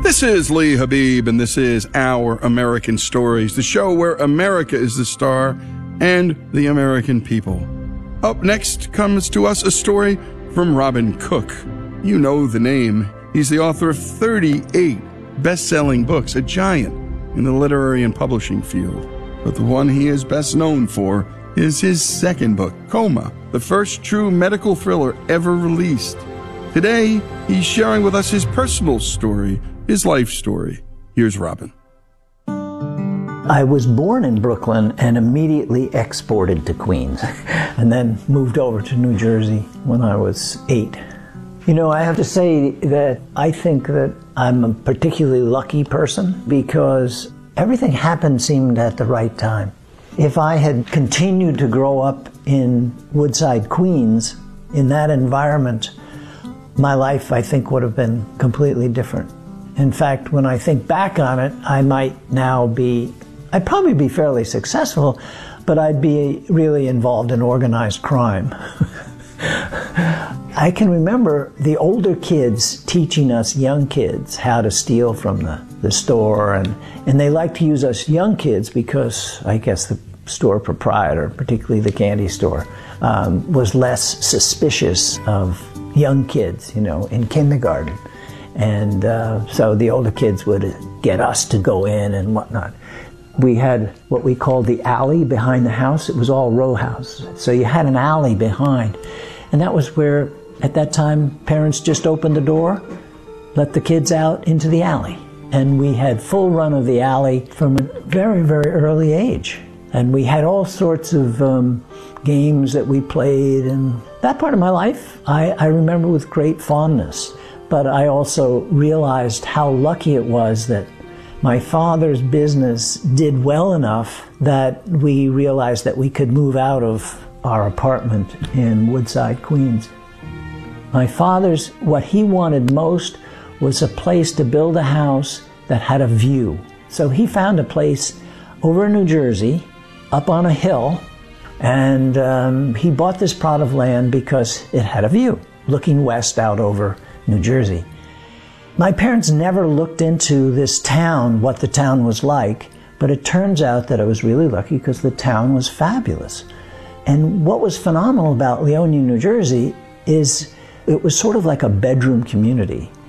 This is Lee Habib, and this is Our American Stories, the show where America is the star and the American people. Up next comes to us a story from Robin Cook. You know the name. He's the author of 38 best-selling books, a giant in the literary and publishing field. But the one he is best known for is his second book, Coma, the first true medical thriller ever released. Today, he's sharing with us his personal story, his life story. Here's Robin. I was born in Brooklyn and immediately exported to Queens, and then moved over to New Jersey when I was 8. You know, I have to say that I think that I'm a particularly lucky person because everything happened seemed at the right time. If I had continued to grow up in Woodside, Queens, in that environment, my life, I think, would have been completely different. In fact, when I think back on it, I'd probably be fairly successful, but I'd be really involved in organized crime. I can remember the older kids teaching us young kids how to steal from the store, and they like to use us young kids because I guess the store proprietor, particularly the candy store, was less suspicious of young kids, you know, in kindergarten. And so the older kids would get us to go in and whatnot. We had what we called the alley behind the house. It was all row house. So you had an alley behind. And that was where, at that time, parents just opened the door, let the kids out into the alley. And we had full run of the alley from a very, very early age. And we had all sorts of games that we played. And that part of my life, I remember with great fondness. But I also realized how lucky it was that my father's business did well enough that we realized that we could move out of our apartment in Woodside, Queens. My father's, what he wanted most was a place to build a house that had a view. So he found a place over in New Jersey, up on a hill, and he bought this plot of land because it had a view, looking west out over New Jersey. My parents never looked into this town, what the town was like, but it turns out that I was really lucky because the town was fabulous. And what was phenomenal about Leonia, New Jersey is it was sort of like a bedroom community.